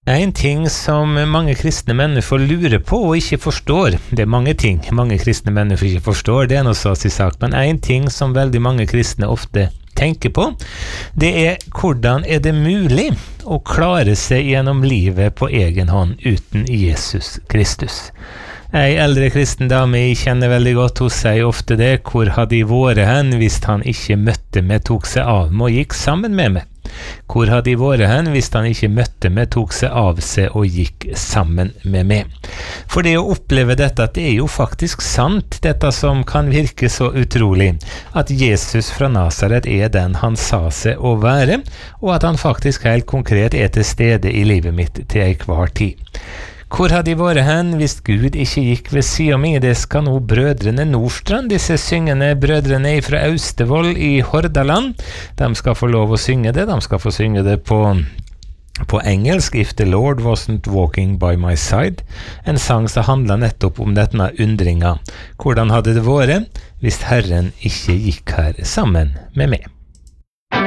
En ting som mange kristne mennesker lurer på og ikke forstår, det mange ting mange kristne mennesker ikke forstår, det noe så å si sagt, men en ting som veldig mange kristne ofte tenker på, det hvordan det mulig å klare seg gjennom livet på egen hånd uten Jesus Kristus. En eldre kristen dame jeg kjenner veldig godt, hun sier ofte det, hvor hadde jeg vært hen hvis han ikke møtte meg, tok seg av meg og gikk sammen med meg? Hvor hadde jeg vært hen hvis han ikke møtte meg, tok seg av seg og gikk sammen med meg? For det å oppleve dette, det jo faktisk sant, dette som kan virke så utrolig, at Jesus fra Nazaret den han sa seg å være, og at han faktisk helt konkret til stede i livet mitt til enhver tid. Hvor hadde jeg vært hen hvis Gud ikke gikk ved siden av meg? Det skal nå brødrene Nordstrand, disse syngende brødrene fra Austevoll i Hordaland. De skal få lov å synge det, de skal få synge det på engelsk, If the Lord wasn't walking by my side. En sang som handler nettopp om denne undringa. Hvordan hadde det vært hvis Herren ikke gikk her sammen med meg?